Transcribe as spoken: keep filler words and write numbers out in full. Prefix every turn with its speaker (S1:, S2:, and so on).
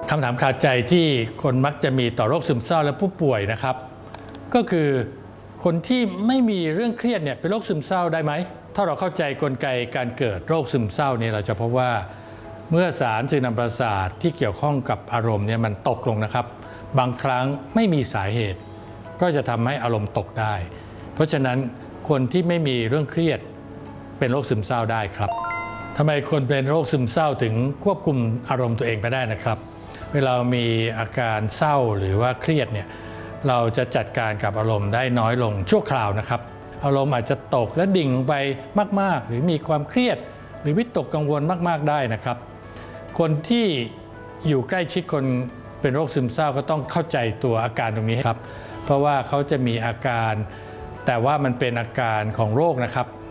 S1: คำถามคาใจที่คนมักจะมีต่อโรคซึมเศร้าและผู้ป่วยนะครับก็คือคนที่ไม่มีเรื่องเครียดเนี่ยเป็นโรคซึมเศร้าได้ไหมถ้าเราเข้าใจกลไกการเกิดโรคซึมเศร้าเนี่ยเราจะพบว่าเมื่อสารสื่อนำประสาทที่เกี่ยวข้องกับอารมณ์เนี่ยมันตกลงนะครับบางครั้งไม่มีสาเหตุก็จะทำให้อารมณ์ตกได้เพราะฉะนั้นคนที่ไม่มีเรื่องเครียดเป็นโรคซึมเศร้าได้ครับทำไมคนเป็นโรคซึมเศร้าถึงควบคุมอารมณ์ตัวเองไปได้นะครับเวลามีอาการเศร้าหรือว่าเครียดเนี่ยเราจะจัดการกับอารมณ์ได้น้อยลงชั่วคราวนะครับอารมณ์อาจจะตกและดิ่งลงไปมากๆหรือมีความเครียดหรือวิตกกังวลมากๆได้นะครับคนที่อยู่ใกล้ชิดคนเป็นโรคซึมเศร้าก็ต้องเข้าใจตัวอาการตรงนี้ครับเพราะว่าเขาจะมีอาการแต่ว่ามันเป็นอาการของโรคนะครับ